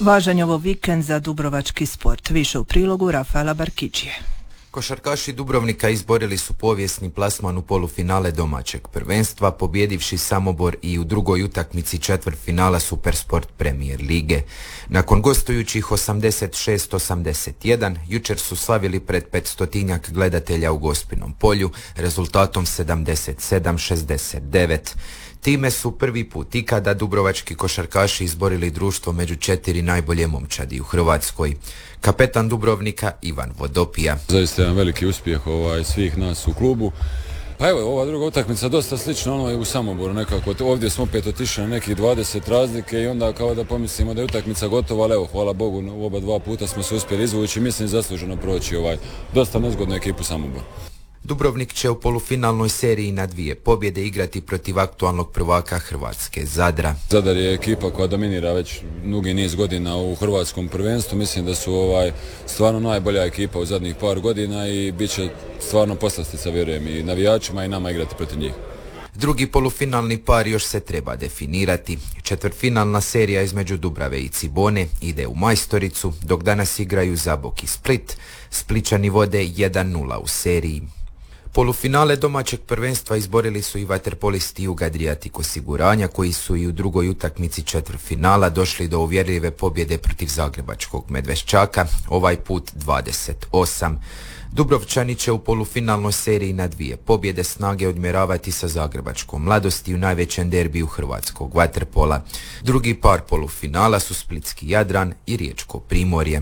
Važan je ovo vikend za dubrovački sport. Više u prilogu Rafaela Barkićije. Košarkaši Dubrovnika izborili su povijesni plasman u polufinale domaćeg prvenstva, pobjedivši Samobor i u drugoj utakmici četvrtfinala Supersport Premier lige. Nakon gostujućih 86-81, jučer su slavili pred 500-tinjak gledatelja u Gospinom polju rezultatom 77-69. Time su prvi put ikada dubrovački košarkaši izborili društvo među 4 najbolje momčadi u Hrvatskoj. Kapetan Dubrovnika Ivan Vodopija. Zaista jedan veliki uspjeh svih nas u klubu. Pa evo, ova druga utakmica dosta slična ono je u Samoboru nekako. Ovdje smo opet otišli na nekih 20 razlike i onda kao da pomislimo da je utakmica gotova, ali evo, hvala Bogu, u oba dva puta smo se uspjeli izvući i mislim zasluženo proći dosta nezgodnu ekipu Samobor. Dubrovnik će u polufinalnoj seriji na 2 pobjede igrati protiv aktualnog prvaka Hrvatske, Zadra. Zadar je ekipa koja dominira već dugi niz godina u hrvatskom prvenstvu. Mislim da su stvarno najbolja ekipa u zadnjih par godina i bit će stvarno poslastica, vjerujem, i navijačima i nama igrati protiv njih. Drugi polufinalni par još se treba definirati. Četvrtfinalna serija između Dubrave i Cibone ide u Majstoricu, dok danas igraju Zabok i Split. Splićani vode 1-0 u seriji. Polufinale domaćeg prvenstva izborili su i vaterpolisti Jug Adriatic osiguranja, koji su i u drugoj utakmici četvrtfinala došli do uvjerljive pobjede protiv zagrebačkog Medveščaka, ovaj put 28. Dubrovčani će u polufinalnoj seriji na 2 pobjede snage odmjeravati sa zagrebačkom Mladosti u najvećem derbiju hrvatskog vaterpola. Drugi par polufinala su Splitski Jadran i Riječko Primorje.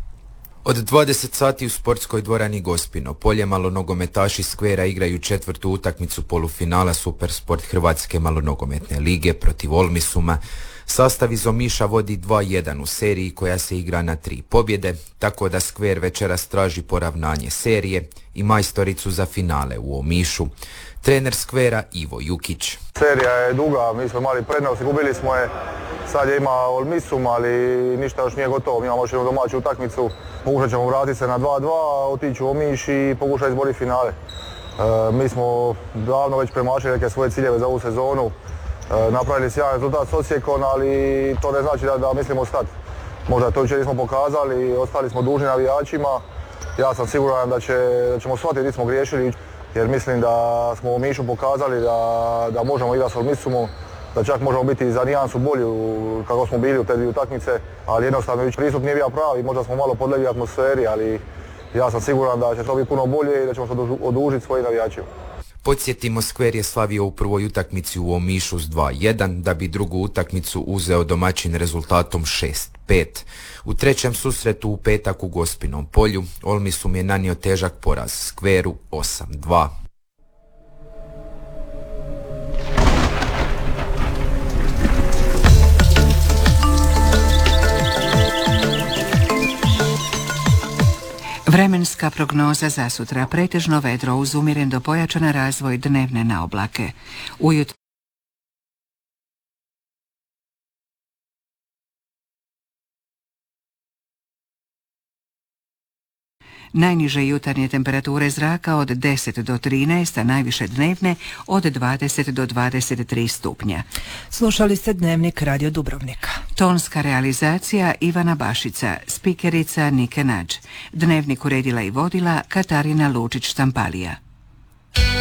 Od 20 sati u sportskoj dvorani Gospino polje malonogometaši Skvera igraju četvrtu utakmicu polufinala Supersport Hrvatske malonogometne lige protiv Olmisuma. Sastav iz Omiša vodi 2-1 u seriji koja se igra na 3 pobjede, tako da Skver večeras traži poravnanje serije i majstoricu za finale u Omišu. Trener Skvera Ivo Jukić. Serija je duga, mi smo imali prednost, gubili smo je, sad je ima Olmisum, ali ništa još nije gotovo, mi imamo još jednu domaću utakmicu. Pokušat ćemo vratiti se na 2-2, otići u Omiš i pokušati izboriti finale. Mi smo davno već premašili neke svoje ciljeve za ovu sezonu, napravili sjajan rezultat s Osijekom, ali to ne znači da mislimo stati. Možda to jučer nismo pokazali, ostali smo dužni navijačima. Ja sam siguran da ćemo shvatiti gdje smo griješili, jer mislim da smo u Omišu pokazali da možemo igrati s Olmisumom, da čak možemo biti za nijansu bolji kako smo bili u te dvije utakmice, ali jednostavno pristup nije bio pravi, možda smo malo podlegli atmosferi, ali ja sam siguran da će to biti puno bolje i da ćemo se odužiti svojim navijačima. Podsjetimo, Skver je slavio u prvoj utakmici u Omišu s 2-1, da bi drugu utakmicu uzeo domaćin rezultatom 6-5. U trećem susretu u petak u Gospinom polju, Olmisum je nanio težak poraz Skveru 8-2. Vremenska prognoza za sutra: pretežno vedro uz umjeren do pojačan razvoj dnevne naoblake. Ujutro najniže jutarnje temperature zraka od 10 do 13, a najviše dnevne od 20 do 23 stupnja. Slušali ste Dnevnik Radio Dubrovnika. Tonska realizacija Ivana Bašica, spikerica Nike Nađ. Dnevnik uredila i vodila Katarina Lučić-Štampalija.